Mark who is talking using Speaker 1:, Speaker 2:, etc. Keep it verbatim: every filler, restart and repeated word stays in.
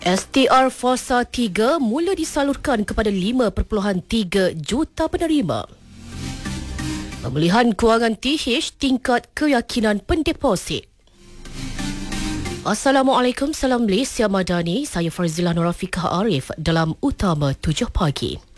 Speaker 1: S T R Fasa tiga mula disalurkan kepada lima perpuluhan tiga juta penerima. Pemulihan kewangan T H tingkat keyakinan pendeposit. Assalamualaikum, salam Malaysia Madani. Saya Farzilah Nurafiqah Arif dalam Utama tujuh Pagi.